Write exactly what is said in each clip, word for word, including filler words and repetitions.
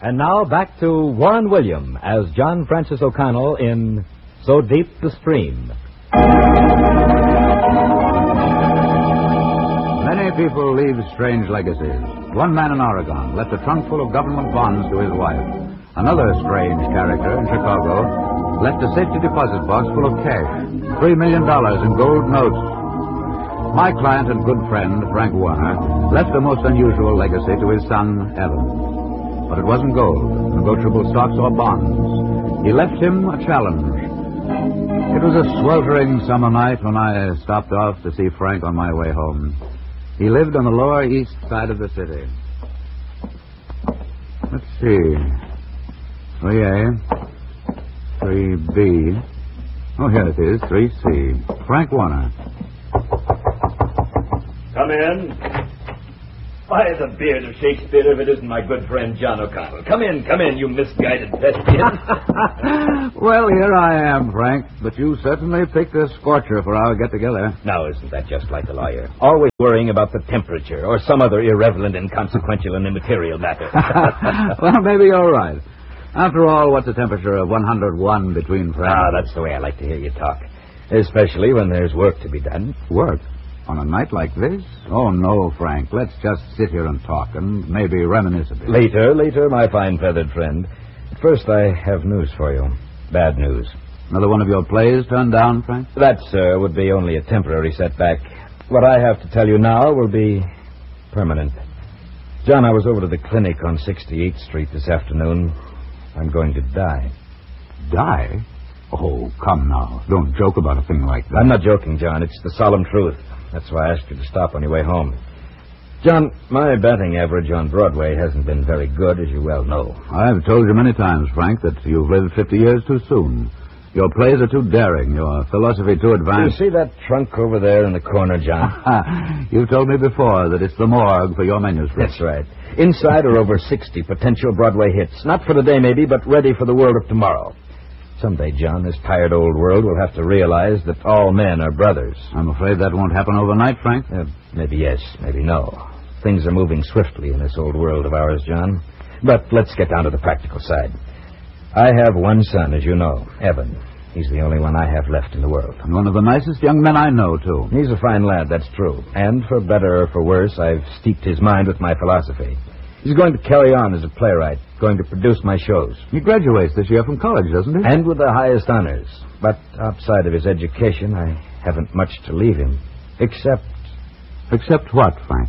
And now back to Warren William as John Francis O'Connell in So Deep the Stream. Many people leave strange legacies. One man in Oregon left a trunk full of government bonds to his wife. Another strange character in Chicago left a safety deposit box full of cash, three million dollars in gold notes. My client and good friend, Frank Warner, left a most unusual legacy to his son, Evan. But it wasn't gold, negotiable stocks, or bonds. He left him a challenge. It was a sweltering summer night when I stopped off to see Frank on my way home. He lived on the lower east side of the city. Let's see. three A, three B. Oh, here it is, three C. Frank Warner. Come in. By the beard of Shakespeare, if it isn't my good friend John O'Connell. Come in, come in, you misguided pedestrian. Well, here I am, Frank, but you certainly picked a scorcher for our get-together. Now, isn't that just like a lawyer? Always worrying about the temperature or some other irrelevant, inconsequential, and immaterial matter. Well, maybe you're right. After all, what's the temperature of one hundred one between friends? Ah, that's the way I like to hear you talk. Especially when there's work to be done. Work? On a night like this? Oh, no, Frank. Let's just sit here and talk and maybe reminisce a bit. Later, later, my fine feathered friend. First, I have news for you. Bad news. Another one of your plays turned down, Frank? That, sir, would be only a temporary setback. What I have to tell you now will be permanent. John, I was over to the clinic on sixty-eighth Street this afternoon. I'm going to die. Die? Oh, come now. Don't joke about a thing like that. I'm not joking, John. It's the solemn truth. That's why I asked you to stop on your way home. John, my batting average on Broadway hasn't been very good, as you well know. I've told you many times, Frank, that you've lived fifty years too soon. Your plays are too daring, your philosophy too advanced. You see that trunk over there in the corner, John? You've told me before that it's the morgue for your manuscript. That's right. Inside are over sixty potential Broadway hits. Not for today, maybe, but ready for the world of tomorrow. Someday, John, this tired old world will have to realize that all men are brothers. I'm afraid that won't happen overnight, Frank. Uh, maybe yes, maybe no. Things are moving swiftly in this old world of ours, John. But let's get down to the practical side. I have one son, as you know, Evan. He's the only one I have left in the world. And one of the nicest young men I know, too. He's a fine lad, that's true. And for better or for worse, I've steeped his mind with my philosophy. He's going to carry on as a playwright, going to produce my shows. He graduates this year from college, doesn't he? And with the highest honors. But outside of his education, I haven't much to leave him. Except... Except what, Frank?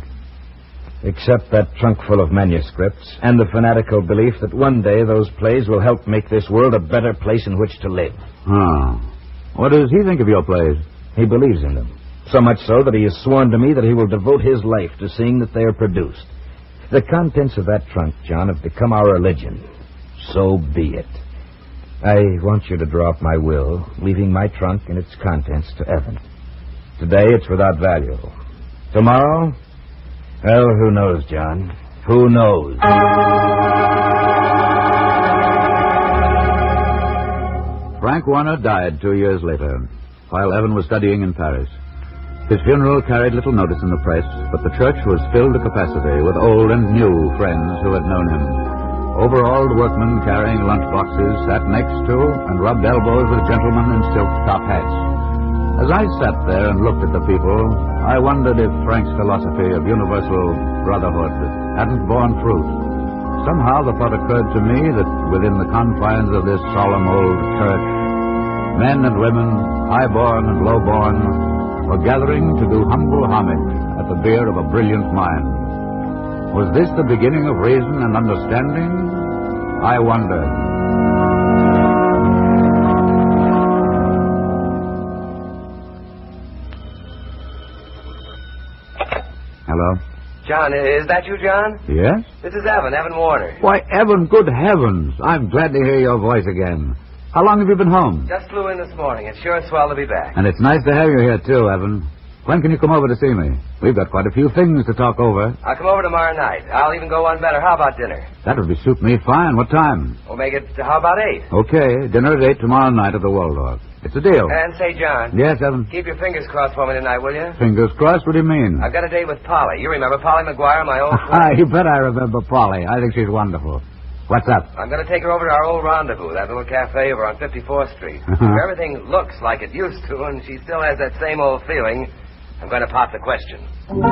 Except that trunk full of manuscripts and the fanatical belief that one day those plays will help make this world a better place in which to live. Oh. What does he think of your plays? He believes in them. So much so that he has sworn to me that he will devote his life to seeing that they are produced. The contents of that trunk, John, have become our religion. So be it. I want you to draw up my will, leaving my trunk and its contents to Evan. Today, it's without value. Tomorrow? Well, who knows, John? Who knows? Frank Warner died two years later, while Evan was studying in Paris. His funeral carried little notice in the press, but the church was filled to capacity with old and new friends who had known him. Overalled workmen carrying lunch boxes sat next to and rubbed elbows with gentlemen in silk top hats. As I sat there and looked at the people, I wondered if Frank's philosophy of universal brotherhood hadn't borne fruit. Somehow the thought occurred to me that within the confines of this solemn old church, men and women, high-born and low-born, were gathering to do humble homage at the bier of a brilliant mind. Was this the beginning of reason and understanding? I wondered. Hello? John, is that you, John? Yes? This is Evan, Evan Warner. Why, Evan, good heavens. I'm glad to hear your voice again. How long have you been home? Just flew in this morning. It's sure swell to be back. And it's nice to have you here, too, Evan. When can you come over to see me? We've got quite a few things to talk over. I'll come over tomorrow night. I'll even go one better. How about dinner? That would be suit me fine. What time? We'll make it, how about eight? Okay, dinner at eight tomorrow night at the Waldorf. It's a deal. And say, John. Yes, Evan? Keep your fingers crossed for me tonight, will you? Fingers crossed? What do you mean? I've got a date with Polly. You remember Polly McGuire, my old Ah, friend? you bet I remember Polly. I think she's wonderful. What's up? I'm going to take her over to our old rendezvous, that little cafe over on fifty-fourth Street. Uh-huh. If everything looks like it used to and she still has that same old feeling, I'm going to pop the question.